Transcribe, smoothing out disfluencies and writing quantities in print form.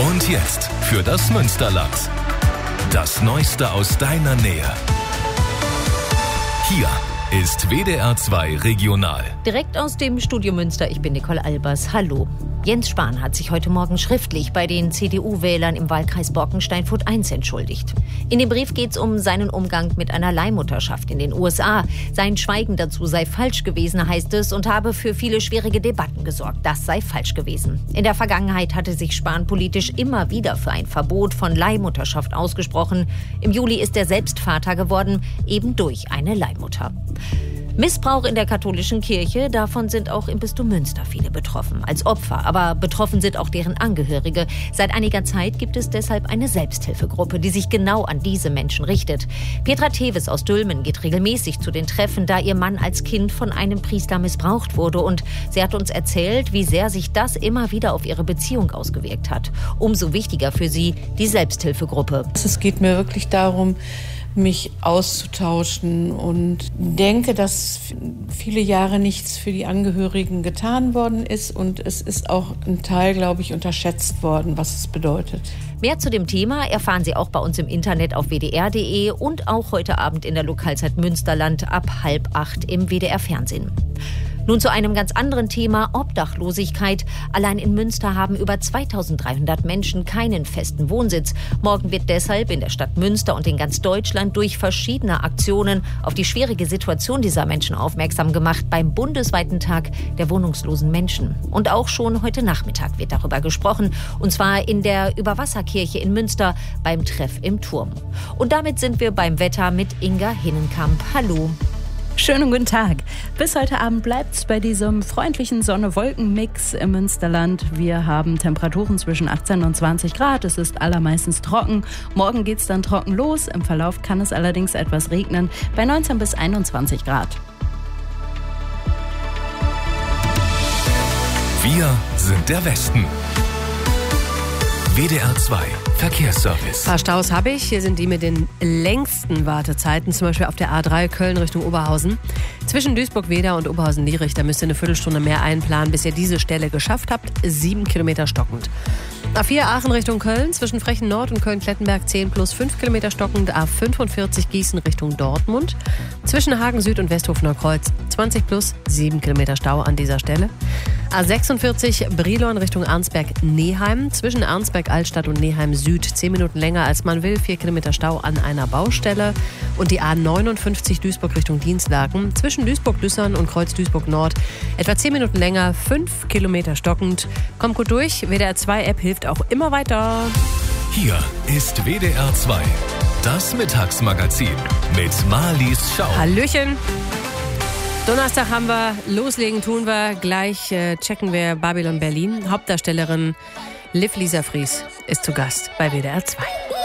Und jetzt für das Münsterland. Das Neueste aus deiner Nähe. Hier ist WDR 2 Regional. Direkt aus dem Studio Münster, ich bin Nicole Albers. Hallo. Jens Spahn hat sich heute Morgen schriftlich bei den CDU-Wählern im Wahlkreis Borkensteinfurt 1 entschuldigt. In dem Brief geht es um seinen Umgang mit einer Leihmutterschaft in den USA. Sein Schweigen dazu sei falsch gewesen, heißt es, und habe für viele schwierige Debatten gesorgt. Das sei falsch gewesen. In der Vergangenheit hatte sich Spahn politisch immer wieder für ein Verbot von Leihmutterschaft ausgesprochen. Im Juli ist er selbst Vater geworden, eben durch eine Leihmutter. Missbrauch in der katholischen Kirche, davon sind auch im Bistum Münster viele betroffen, als Opfer. Aber betroffen sind auch deren Angehörige. Seit einiger Zeit gibt es deshalb eine Selbsthilfegruppe, die sich genau an diese Menschen richtet. Petra Teves aus Dülmen geht regelmäßig zu den Treffen, da ihr Mann als Kind von einem Priester missbraucht wurde. Und sie hat uns erzählt, wie sehr sich das immer wieder auf ihre Beziehung ausgewirkt hat. Umso wichtiger für sie die Selbsthilfegruppe. Es geht mir wirklich darum, mich auszutauschen, und denke, dass viele Jahre nichts für die Angehörigen getan worden ist, und es ist auch ein Teil, glaube ich, unterschätzt worden, was es bedeutet. Mehr zu dem Thema erfahren Sie auch bei uns im Internet auf wdr.de und auch heute Abend in der Lokalzeit Münsterland ab 7:30 im WDR-Fernsehen. Nun zu einem ganz anderen Thema, Obdachlosigkeit. Allein in Münster haben über 2300 Menschen keinen festen Wohnsitz. Morgen wird deshalb in der Stadt Münster und in ganz Deutschland durch verschiedene Aktionen auf die schwierige Situation dieser Menschen aufmerksam gemacht beim bundesweiten Tag der wohnungslosen Menschen. Und auch schon heute Nachmittag wird darüber gesprochen, und zwar in der Überwasserkirche in Münster beim Treff im Turm. Und damit sind wir beim Wetter mit Inga Hinnenkamp. Hallo. Schönen guten Tag. Bis heute Abend bleibt es bei diesem freundlichen Sonne-Wolken-Mix im Münsterland. Wir haben Temperaturen zwischen 18 und 20 Grad. Es ist allermeistens trocken. Morgen geht es dann trocken los. Im Verlauf kann es allerdings etwas regnen bei 19 bis 21 Grad. Wir sind der Westen. WDR 2 Verkehrsservice. Ein paar Staus habe ich. Hier sind die mit den längsten Wartezeiten, zum Beispiel auf der A3 Köln Richtung Oberhausen. Zwischen Duisburg-Wedau und Oberhausen-Lierich, da müsst ihr eine Viertelstunde mehr einplanen, bis ihr diese Stelle geschafft habt. 7 Kilometer stockend. A4 Aachen Richtung Köln, zwischen Frechen Nord und Köln-Klettenberg 10 plus 5 Kilometer stockend. A45 Gießen Richtung Dortmund. Zwischen Hagen Süd und Westhofener Kreuz 20 plus 7 Kilometer Stau an dieser Stelle. A46 Brilon Richtung Arnsberg-Neheim. Zwischen Arnsberg-Altstadt und Neheim Süd 10 Minuten länger als man will. 4 Kilometer Stau an einer Baustelle. Und die A59 Duisburg Richtung Dienstlaken. Zwischen Duisburg-Lüssern und Kreuz Duisburg-Nord etwa 10 Minuten länger. 5 Kilometer stockend. Kommt gut durch. WDR 2 App hilft auch immer weiter. Hier ist WDR 2. Das Mittagsmagazin mit Marlies Schau. Hallöchen. Donnerstag haben wir, loslegen tun wir. Gleich checken wir Babylon Berlin. Hauptdarstellerin Liv Lisa Fries ist zu Gast bei WDR 2.